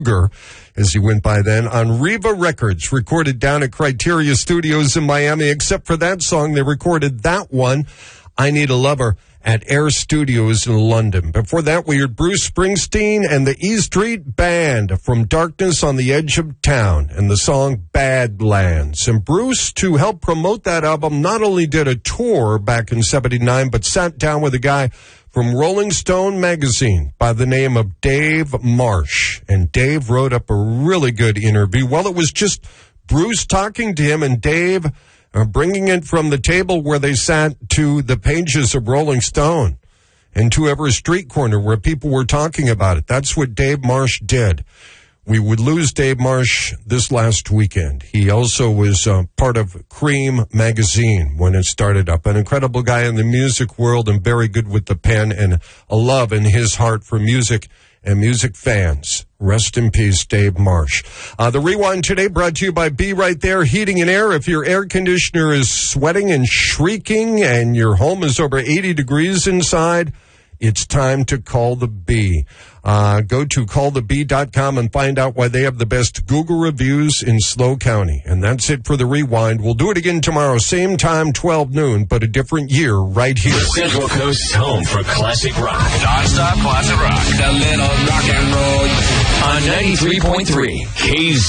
as he went by then, on Riva Records, recorded down at Criteria Studios in Miami. Except for that song, they recorded that one, I Need a Lover, at Air Studios in London. Before that, we heard Bruce Springsteen and the E Street Band from Darkness on the Edge of Town and the song Badlands. And Bruce, to help promote that album, not only did a tour back in 79, but sat down with a guy from Rolling Stone magazine by the name of Dave Marsh. And Dave wrote up a really good interview. Well, it was just Bruce talking to him and Dave bringing it from the table where they sat to the pages of Rolling Stone and to every street corner where people were talking about it. That's what Dave Marsh did. We would lose Dave Marsh this last weekend. He also was part of Cream magazine when it started up. An incredible guy in the music world and very good with the pen, and a love in his heart for music and music fans. Rest in peace, Dave Marsh. The Rewind today brought to you by Be Right There Heating and Air. If your air conditioner is sweating and shrieking and your home is over 80 degrees inside, it's time to call the Bee. Go to callthebee.com and find out why they have the best Google reviews in SLO County. And that's it for the Rewind. We'll do it again tomorrow, same time, 12 noon, but a different year right here. The Central Coast's home for classic rock. Non-stop classic rock. A little rock and roll on 93.3 KZ.